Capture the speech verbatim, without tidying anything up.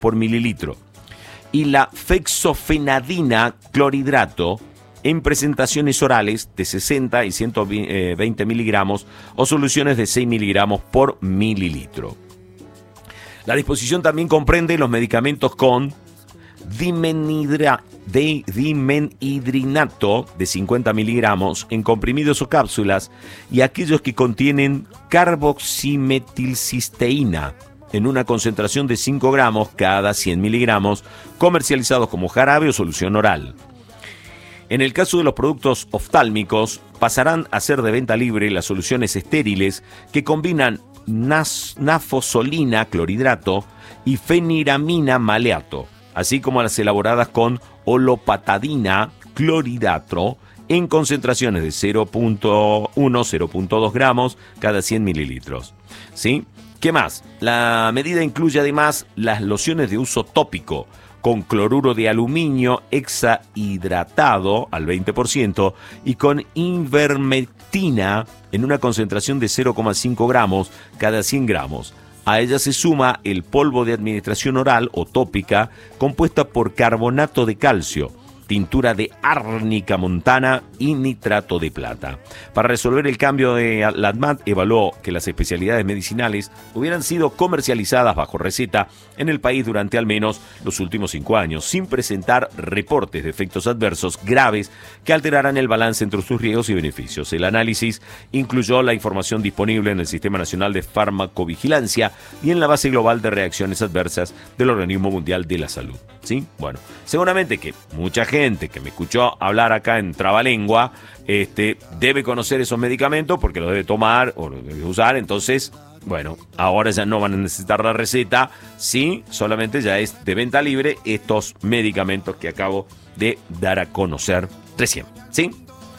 por mililitro. Y la fexofenadina clorhidrato en presentaciones orales de sesenta y ciento veinte miligramos o soluciones de seis miligramos por mililitro. La disposición también comprende los medicamentos con dimenhidra, de, dimenhidrinato de cincuenta miligramos en comprimidos o cápsulas y aquellos que contienen carboximetilcisteína en una concentración de cinco gramos cada cien miligramos, comercializados como jarabe o solución oral. En el caso de los productos oftálmicos, pasarán a ser de venta libre las soluciones estériles que combinan nas, nafosolina clorhidrato y feniramina maleato, así como las elaboradas con olopatadina clorhidrato en concentraciones de cero punto uno a cero punto dos gramos cada cien mililitros. ¿Sí? ¿Qué más? La medida incluye además las lociones de uso tópico con cloruro de aluminio hexahidratado al veinte por ciento y con ivermectina en una concentración de cero coma cinco gramos cada cien gramos. A ella se suma el polvo de administración oral o tópica compuesta por carbonato de calcio, tintura de árnica montana y nitrato de plata. Para resolver el cambio, de la ADMAT evaluó que las especialidades medicinales hubieran sido comercializadas bajo receta en el país durante al menos los últimos cinco años, sin presentar reportes de efectos adversos graves que alteraran el balance entre sus riesgos y beneficios. El análisis incluyó la información disponible en el Sistema Nacional de Farmacovigilancia y en la base global de reacciones adversas del Organismo Mundial de la Salud. ¿Sí? Bueno, seguramente que mucha gente que me escuchó hablar acá en Trabalengua este, debe conocer esos medicamentos porque los debe tomar o los debe usar. Entonces, bueno, ahora ya no van a necesitar la receta, sí, solamente ya es de venta libre estos medicamentos que acabo de dar a conocer recién, ¿sí?